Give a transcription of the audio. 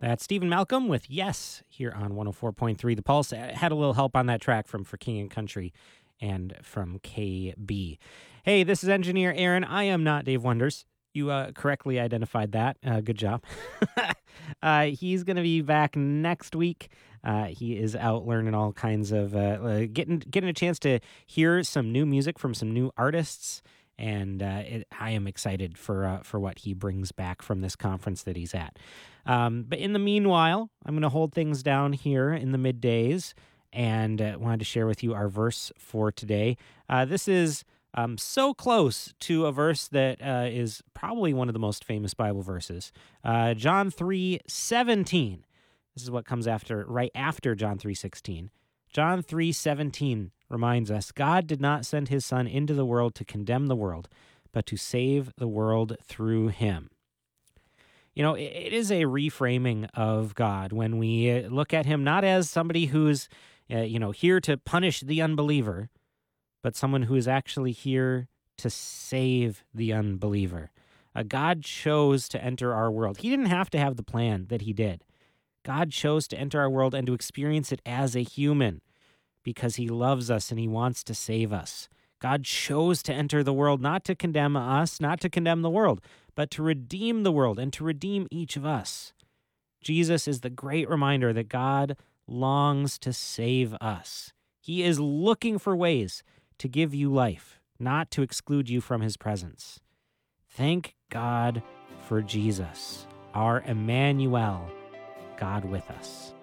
That's Stephen Malcolm with Yes here on 104.3 The Pulse. Had a little help on that track from For King and Country and from KB. Hey, this is engineer Aaron. I am not Dave Wonders. You correctly identified that. Good job. He's going to be back next week. He is out learning all kinds of getting a chance to hear some new music from some new artists, and I am excited for what he brings back from this conference that he's at. But in the meanwhile, I'm going to hold things down here in the middays, and wanted to share with you our verse for today. This is so close to a verse that is probably one of the most famous Bible verses. John 3:17. This is what comes right after John 3:16. John 3:17 reminds us, God did not send his son into the world to condemn the world, but to save the world through him. You know, it is a reframing of God when we look at him not as somebody who's, here to punish the unbeliever, but someone who is actually here to save the unbeliever. God chose to enter our world. He didn't have to have the plan that he did. God chose to enter our world and to experience it as a human because he loves us and he wants to save us. God chose to enter the world not to condemn us, not to condemn the world, but to redeem the world and to redeem each of us. Jesus is the great reminder that God longs to save us. He is looking for ways to give you life, not to exclude you from his presence. Thank God for Jesus, our Emmanuel, God with us.